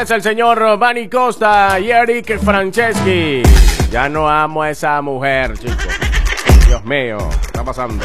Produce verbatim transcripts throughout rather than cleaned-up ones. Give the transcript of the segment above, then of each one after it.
es el señor Vanny Costa y Eric Franceschi. Ya no amo a esa mujer, chicos. Dios mío, ¿qué está pasando?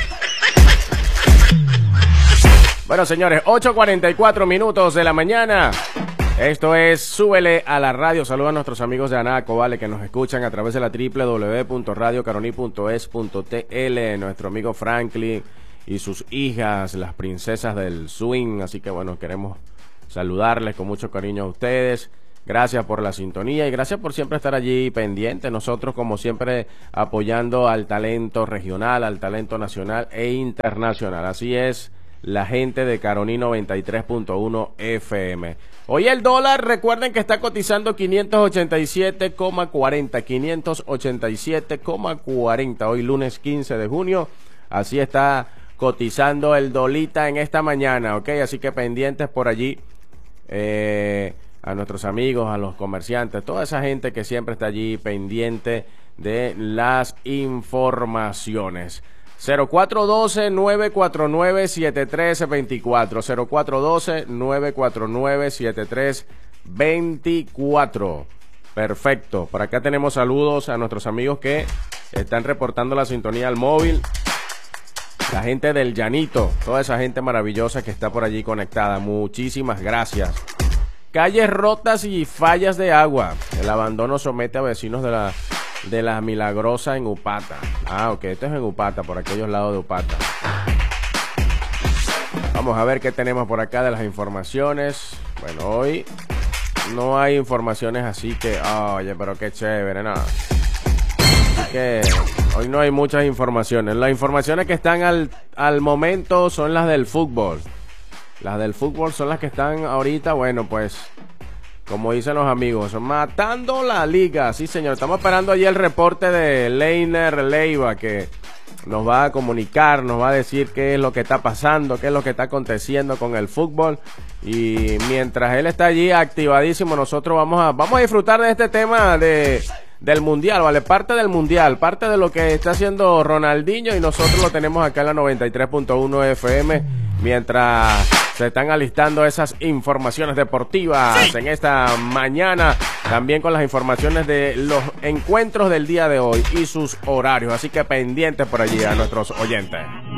Bueno, señores, ocho cuarenta y cuatro minutos de la mañana. Esto es Súbele a la Radio. Saludos a nuestros amigos de Anaco, vale, que nos escuchan a través de la doble u doble u doble u punto radio caroní punto es punto t l. Nuestro amigo Franklin y sus hijas, las princesas del swing. Así que bueno, queremos saludarles con mucho cariño a ustedes. Gracias por la sintonía y gracias por siempre estar allí pendientes. Nosotros, como siempre, apoyando al talento regional, al talento nacional e internacional. Así es la gente de Caroní noventa y tres punto uno F M. Hoy el dólar, recuerden que está cotizando quinientos ochenta y siete coma cuarenta, quinientos ochenta y siete coma cuarenta. Hoy lunes quince de junio, así está cotizando el dolita en esta mañana, ¿ok? Así que pendientes por allí, eh, a nuestros amigos, a los comerciantes, toda esa gente que siempre está allí pendiente de las informaciones. cero cuatro uno dos, nueve cuatro nueve, siete tres dos cuatro, cero cuatro uno dos, nueve cuatro nueve, siete tres dos cuatro. Perfecto. Por acá tenemos saludos a nuestros amigos que están reportando la sintonía al móvil. La gente del Llanito, toda esa gente maravillosa que está por allí conectada. Muchísimas gracias. Calles rotas y fallas de agua. El abandono somete a vecinos de la de la Milagrosa en Upata. Ah, ok, esto es en Upata, por aquellos lados de Upata. Vamos a ver qué tenemos por acá de las informaciones. Bueno, hoy no hay informaciones así que, oh, oye, pero qué chévere, no. Así que hoy no hay muchas informaciones. Las informaciones que están al, al momento son las del fútbol. Las del fútbol son las que están ahorita, bueno, pues, como dicen los amigos, matando la liga. Sí, señor, estamos esperando allí el reporte de Leiner Leiva, que nos va a comunicar, nos va a decir qué es lo que está pasando, qué es lo que está aconteciendo con el fútbol. Y mientras él está allí activadísimo, nosotros vamos a, vamos a disfrutar de este tema de... del mundial, vale, parte del mundial, parte de lo que está haciendo Ronaldinho, y nosotros lo tenemos acá en la noventa y tres punto uno F M, mientras se están alistando esas informaciones deportivas, sí, en esta mañana, también con las informaciones de los encuentros del día de hoy y sus horarios, así que pendientes por allí a nuestros oyentes.